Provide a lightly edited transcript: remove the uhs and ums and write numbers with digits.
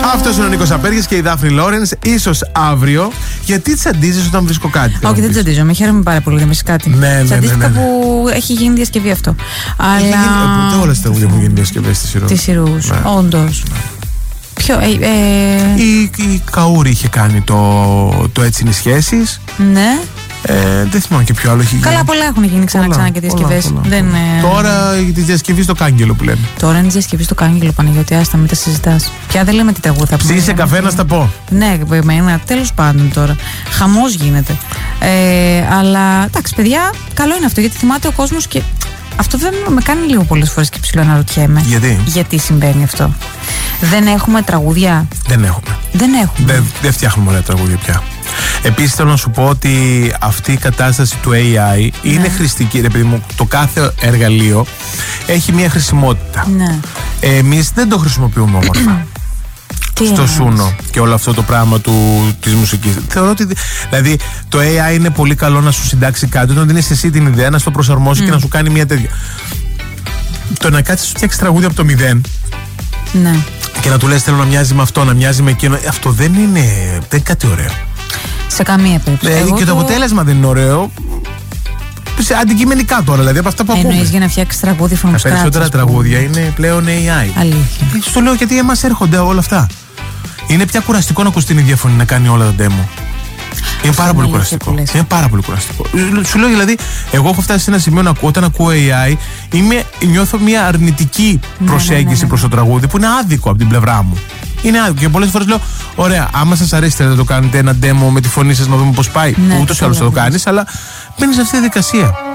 Αυτός είναι ο Νίκος Απέργης και η Δάφνη Λόρενς. Ίσως αύριο. Γιατί τσαντίζεις όταν βρίσκω κάτι? Όχι, δεν τσαντίζω. Με χαίρομαι πάρα πολύ να βρεις κάτι. Τσαντίστηκα που έχει γίνει διασκευή αυτό. Αλλά. Όλα στα τραγούδια έχουν γίνει διασκευές της Σιρούς. Όντως. Ποιο? Η Καούρη είχε κάνει το Έτσι είναι οι σχέσεις. Ναι. Δεν θυμάμαι και ποιο άλλο έχει γίνει. Καλά, πολλά έχουν γίνει ξανά και διασκευές. Τώρα τη διασκευή στο Κάγκελο που λέμε. Τώρα είναι τη διασκευή στο Κάγκελο, Παναγιώτη, άστα, μην τα συζητάς. Πια δεν λέμε τι τραγούδια. Ψήσε καφέ να στα πω. Ναι, τέλος πάντων τώρα. Χαμός γίνεται. Αλλά εντάξει, παιδιά, καλό είναι αυτό γιατί θυμάται ο κόσμος και. Αυτό δεν με κάνει λίγο πολλές φορές και ψιλοαναρωτιέμαι. Γιατί συμβαίνει αυτό? Δεν έχουμε τραγούδια. Δεν έχουμε. Δεν φτιάχνουμε ωραία τραγούδια πια. Επίσης θέλω να σου πω ότι αυτή η κατάσταση του AI είναι χρηστική. Ρε παιδί μου, το κάθε εργαλείο έχει μια χρησιμότητα. Ναι. Εμείς δεν το χρησιμοποιούμε όμορφα. Στο Σούνο και όλο αυτό το πράγμα της μουσικής. Θεωρώ ότι δηλαδή το AI είναι πολύ καλό να σου συντάξει κάτι, όταν δίνεις εσύ την ιδέα να στο προσαρμόσει και να σου κάνει μια τέτοια. Το να κάτσεις να φτιάξεις τραγούδια από το μηδέν. Ναι. Και να του λες θέλω να μοιάζει με αυτό, να μοιάζει με εκείνο. Αυτό δεν είναι κάτι ωραίο. Σε καμία περίπτωση. Και το αποτέλεσμα δεν είναι ωραίο. Αντικειμενικά τώρα, δηλαδή από αυτά που ακούμε. Εννοείς για να φτιάξεις τραγούδι from scratch? Τα περισσότερα τραγούδια είναι πλέον AI. Αλήθεια. Στο λέω γιατί εμάς έρχονται όλα αυτά. Είναι πια κουραστικό να ακούς την ίδια φωνή να κάνει όλα τα demo. Είναι πάρα πολύ κουραστικό. Είναι πάρα πολύ κουραστικό. Σου λέω δηλαδή, εγώ έχω φτάσει σε ένα σημείο όταν ακούω AI, νιώθω μια αρνητική προσέγγιση προς το τραγούδι που είναι άδικο από την πλευρά μου. Είναι άδικο και πολλές φορές λέω: ωραία, άμα σας αρέσει θέλετε να το κάνετε ένα demo με τη φωνή σας να δούμε πώς πάει. Ούτως ή άλλως θα το κάνεις, αλλά μπαίνεις σε αυτή τη διαδικασία.